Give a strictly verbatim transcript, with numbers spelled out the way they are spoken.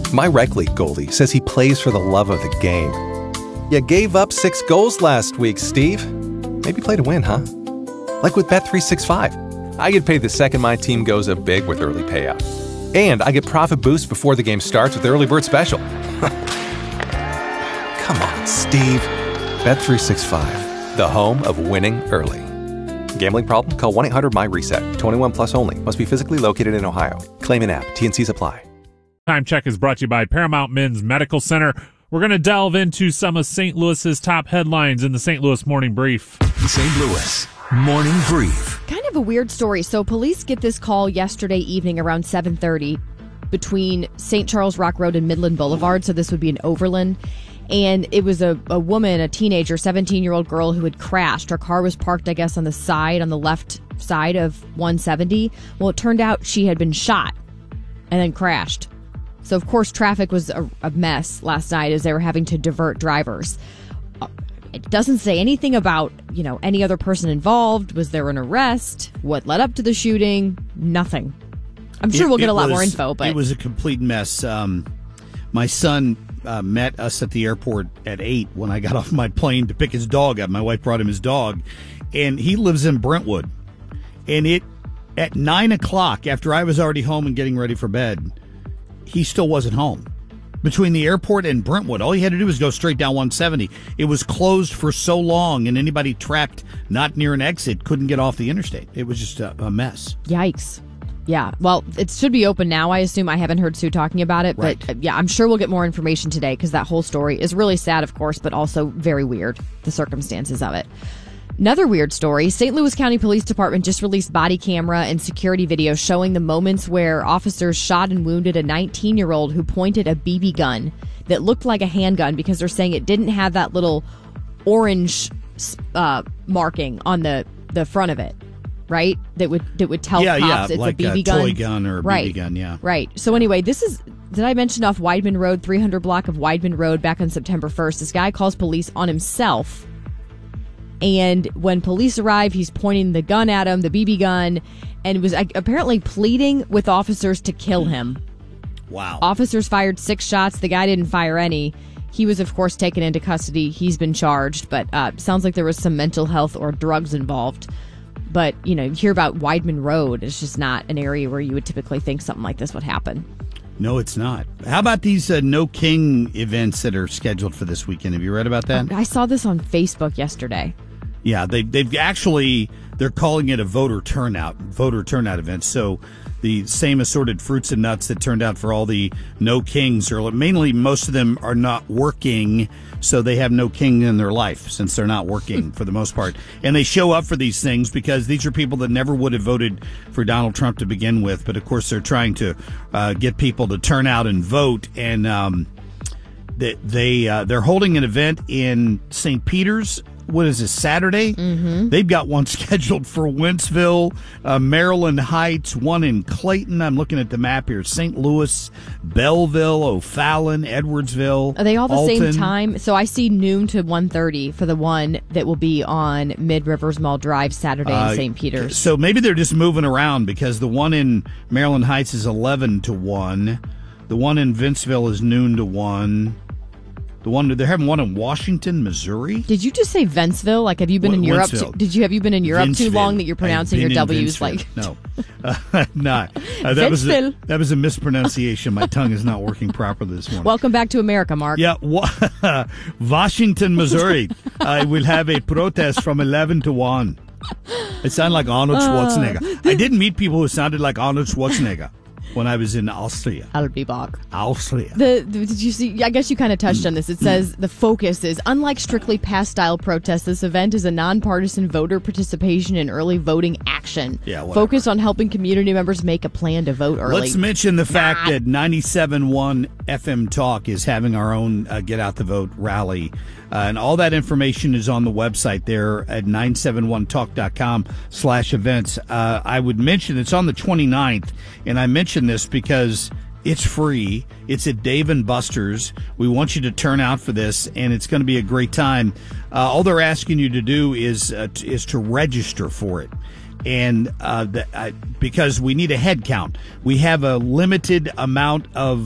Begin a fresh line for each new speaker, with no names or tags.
My rec league goalie says he plays for the love of the game. You gave up six goals last week, Steve. Maybe play to win, huh? Like with Bet three sixty-five. I get paid the second my team goes up big with early payout. And I get profit boosts before the game starts with the early bird special. Come on, Steve. Bet three sixty-five, the home of winning early. Gambling problem? Call one eight hundred M Y reset. twenty-one plus only. Must be physically located in Ohio. Claim in app. T N Cs apply.
Time Check is brought to you by Paramount Men's Medical Center. We're going to delve into some of Saint Louis's top headlines in the Saint Louis Morning Brief.
Saint Louis Morning Brief.
Kind of a weird story. So police get this call yesterday evening around seven thirty between Saint Charles Rock Road and Midland Boulevard. So this would be in Overland. And it was a, a woman, a teenager, seventeen-year-old girl who had crashed. Her car was parked, I guess, on the side, on the left side of one seventy. Well, it turned out she had been shot and then crashed. So, of course, traffic was a, a mess last night as they were having to divert drivers. Uh, it doesn't say anything about, you know, any other person involved. Was there an arrest? What led up to the shooting? Nothing. I'm sure
it,
we'll get a lot
was,
more info, but
it was a complete mess. Um, my son uh, met us at the airport at eight when I got off my plane to pick his dog up. My wife brought him his dog, and he lives in Brentwood. And it at nine o'clock, after I was already home and getting ready for bed, he still wasn't home. Between the airport and Brentwood, all he had to do was go straight down one seventy. It was closed for so long, and anybody trapped not near an exit couldn't get off the interstate. It was just a, a mess.
Yikes. Yeah, well, it should be open now, I assume. I haven't heard Sue talking about it,
Right.
but uh, yeah, I'm sure we'll get more information today because that whole story is really sad, of course, but also very weird, the circumstances of it. Another weird story, Saint Louis County Police Department just released body camera and security video showing the moments where officers shot and wounded a nineteen-year-old who pointed a B B gun that looked like a handgun because they're saying it didn't have that little orange uh, marking on the, the front of it, right? That would that would tell
yeah,
cops
yeah,
it's
like
a B B gun.
toy gun or a
right.
B B gun, yeah.
Right. So anyway, this is, did I mention off Weidman Road, three hundred block of Weidman Road back on September first? This guy calls police on himself. And when police arrive, he's pointing the gun at him, the B B gun, and was apparently pleading with officers to kill him.
Wow.
Officers fired six shots. The guy didn't fire any. He was, of course, taken into custody. He's been charged, but uh, sounds like there was some mental health or drugs involved. But, you know, you hear about Weidman Road. It's just not an area where you would typically think something like this would happen.
No, it's not. How about these uh, No King events that are scheduled for this weekend? Have you read about that?
I saw this on Facebook yesterday.
Yeah, they, they've actually, they're calling it a voter turnout, voter turnout event. So the same assorted fruits and nuts that turned out for all the No Kings, or mainly most of them are not working, so they have no king in their life since they're not working for the most part. And they show up for these things because these are people that never would have voted for Donald Trump to begin with. But, of course, they're trying to uh, get people to turn out and vote. And um, they, they, uh, they're holding an event in Saint Peter's. What is this, Saturday?
Mm-hmm.
They've got one scheduled for Wentzville, uh, Maryland Heights, one in Clayton. I'm looking at the map here. Saint Louis, Belleville, O'Fallon, Edwardsville.
Are they all the
Alton.
same time? So I see noon to one thirty for the one that will be on Mid-Rivers Mall Drive Saturday in
Uh,
Saint Peter's.
So maybe they're just moving around because the one in Maryland Heights is eleven to one. The one in Wentzville is noon to one. The one they're having one in Washington, Missouri.
Did you just say Wentzville? Like, have you been
W-
in Europe?
Wentzville.
Too, did you have you been in Europe too
Wentzville.
long that you're pronouncing your
I've been in
W's
Wentzville.
like?
No, uh, not. Uh, that was a,
Wentzville.
that was a mispronunciation. My tongue is not working properly this morning.
Welcome back to America, Mark.
Yeah, wa- Washington, Missouri. I will have a protest from eleven to one. It sounded like Arnold Schwarzenegger.
Uh,
I didn't meet people who sounded like Arnold Schwarzenegger when I was in Austria.
I'll be back.
Austria.
The, the did you see? I guess you kind of touched on this. It says the focus is unlike strictly past style protests. This event is a nonpartisan voter participation and early voting action.
Yeah, whatever.
Focus on helping community members make a plan to vote early.
Let's mention the fact that ninety-seven point one F M Talk is having our own uh, Get Out the Vote rally. Uh, and all that information is on the website there at nine seven one talk dot com slash events. Uh, I would mention it's on the twenty-ninth, and I mention this because it's free. It's at Dave and Buster's. We want you to turn out for this, and it's going to be a great time. Uh, all they're asking you to do is uh, t- is to register for it. And uh, the, uh, because we need a head count. We have a limited amount of